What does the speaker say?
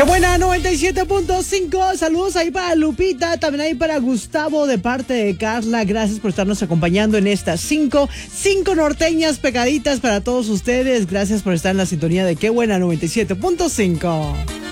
Qué buena 97.5. Saludos ahí para Lupita, también ahí para Gustavo de parte de Carla. Gracias por estarnos acompañando en estas cinco norteñas pegaditas para todos ustedes. Gracias por estar en la sintonía de Qué buena 97.5.